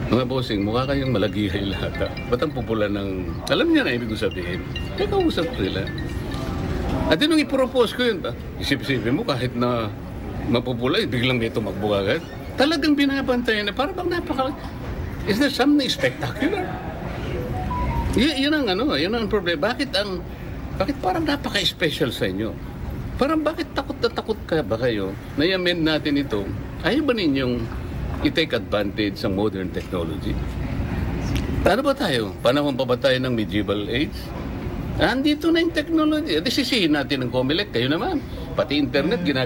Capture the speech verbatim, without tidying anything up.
Mga bossing, mukha kayong malagihay lahat. Ha? Ba't ang pupula ng... Alam niya na ibig ko sabihin. Kaya kausap sila. At yun nung i-propose ko yun, isip-isipin mo kahit na mapupula, eh, biglang may tumakbo agad. Talagang binabantayan na para bang napaka... Is there something spectacular? Y- yun ang ano, yun ang problema. Bakit ang... Bakit parang napaka-special sa inyo? Parang bakit takot na takot ka ba kayo na i-amend natin ito? Ayaw ba ninyong i-take advantage ng modern technology? Paano ba tayo? Panahon pa ba tayo ng medieval age? Andito na yung technology. Di sisihin natin ng COMELEC. Kayo naman. Pati internet, ginagawa.